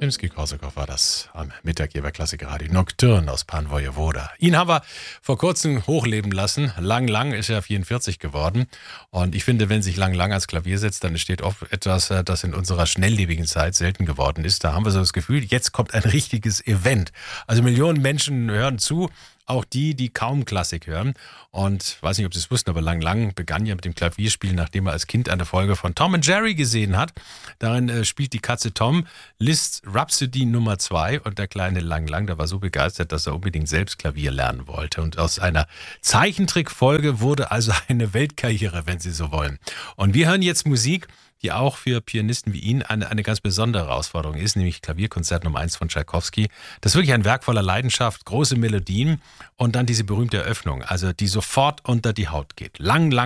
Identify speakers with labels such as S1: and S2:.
S1: Rimskij-Korsakow war das am Mittag hier bei Klassikradio Nocturne aus Pan Vojevoda. Ihn haben wir vor kurzem hochleben lassen. Lang ist er 44 geworden. Und ich finde, wenn sich Lang ans Klavier setzt, dann entsteht oft etwas, das in unserer schnelllebigen Zeit selten geworden ist. Da haben wir so das Gefühl, jetzt kommt ein richtiges Event. Also Millionen Menschen hören zu. Auch die kaum Klassik hören. Und weiß nicht, ob Sie es wussten, aber Lang begann ja mit dem Klavierspielen, nachdem er als Kind eine Folge von Tom and Jerry gesehen hat. Darin spielt die Katze Tom Liszt's Rhapsody Nummer 2 und der kleine Lang, der war so begeistert, dass er unbedingt selbst Klavier lernen wollte. Und aus einer Zeichentrickfolge wurde also eine Weltkarriere, wenn Sie so wollen. Und wir hören jetzt Musik, die auch für Pianisten wie ihn eine ganz besondere Herausforderung ist, nämlich Klavierkonzert Nummer 1 von Tschaikowski. Das ist wirklich ein Werk voller Leidenschaft, große Melodien und dann diese berühmte Eröffnung, also die sofort unter die Haut geht. Lang